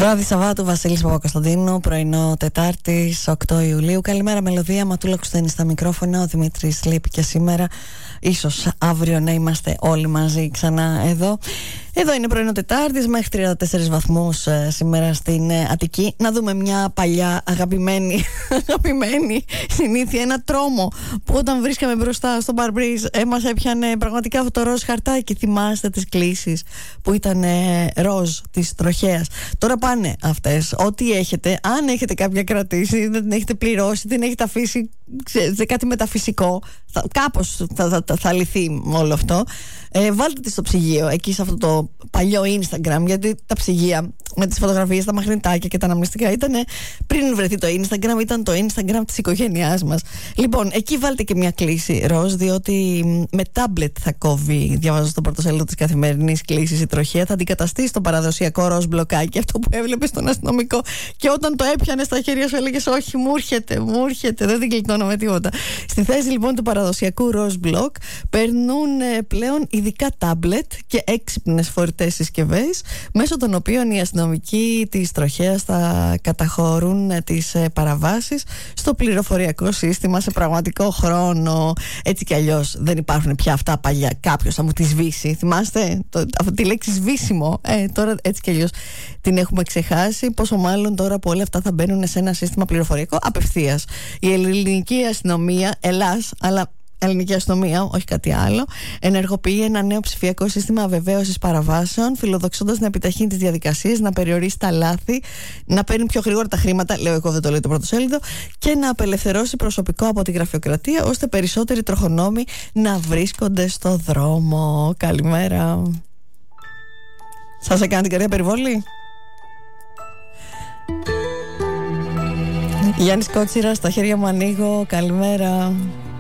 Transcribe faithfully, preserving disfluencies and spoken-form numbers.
Βράδυ Σαββάτου, Βασίλης Παπακοσταντίνου, πρωινό Τετάρτης, οκτώ Ιουλίου. Καλημέρα, Μελωδία. Ματούλα Κουστένη στα μικρόφωνα. Ο Δημήτρης λείπει και σήμερα. Ίσως αύριο να είμαστε όλοι μαζί ξανά εδώ. Εδώ είναι πρωινό Τετάρτης, μέχρι τριάντα τέσσερις βαθμούς ε, σήμερα στην ε, Αττική. Να δούμε μια παλιά αγαπημένη, αγαπημένη συνήθεια, ένα τρόμο που όταν βρίσκαμε μπροστά στο Μπαρμπρίζ ε, μας έπιανε πραγματικά αυτό το ροζ χαρτάκι. Θυμάστε τις κλήσεις που ήταν ε, ροζ της τροχέας. Τώρα πάνε αυτές. Ό,τι έχετε, αν έχετε κάποια κρατήσει, δεν την έχετε πληρώσει, την έχετε αφήσει σε κάτι μεταφυσικό, θα, κάπως θα, θα, θα, θα λυθεί όλο αυτό. Ε, βάλτε τη στο ψυγείο, εκεί σε αυτό το παλιό Instagram, γιατί τα ψυγεία με τις φωτογραφίες, τα μαγνητάκια και τα αναμνηστικά ήταν πριν βρεθεί το Instagram, ήταν το Instagram της οικογένειάς μας. Λοιπόν, εκεί βάλτε και μια κλίση ροζ, διότι με τάμπλετ θα κόβει, διαβάζω στο πρωτοσέλιδο της Καθημερινής, κλίσης η τροχέα, θα αντικαταστήσει το παραδοσιακό ροζ μπλοκάκι, αυτό που έβλεπε στον αστυνομικό και όταν το έπιανε στα χέρια σου έλεγες όχι, μου έρχεται, μου έρχεται, δεν την γλιτώνω με τίποτα. Στη θέση λοιπόν του παραδοσιακού ροζ μπλοκ περνούν πλέον ειδικά τάμπλετ και έξυπνες φορητές συσκευές, μέσω των οποίων οι αστυνομικοί της τροχέας θα καταχωρούν τις παραβάσεις στο πληροφοριακό σύστημα σε πραγματικό χρόνο. Έτσι κι αλλιώς δεν υπάρχουν πια αυτά παλιά. Κάποιος θα μου τη σβήσει. Θυμάστε το, αυτή τη λέξη σβήσιμο. Ε, τώρα έτσι κι αλλιώς την έχουμε ξεχάσει. Πόσο μάλλον τώρα που όλα αυτά θα μπαίνουν σε ένα σύστημα πληροφοριακό απευθείας. Η ελληνική αστυνομία, Ελλάς, αλλά ελληνική αστυνομία, όχι κάτι άλλο, ενεργοποιεί ένα νέο ψηφιακό σύστημα αβεβαίωσης παραβάσεων, φιλοδοξώντας να επιταχύνει τις διαδικασίες, να περιορίσει τα λάθη, να παίρνει πιο γρήγορα τα χρήματα, λέω εγώ, δεν το λέει το πρωτοσέλιδο, και να απελευθερώσει προσωπικό από τη γραφειοκρατία, ώστε περισσότεροι τροχονόμοι να βρίσκονται στο δρόμο. Καλημέρα. Σας έκανε την καρδιά περιβόλη? Γιάννης Κότσιρας, στα χέρια μου ανοίγω. Καλημέρα.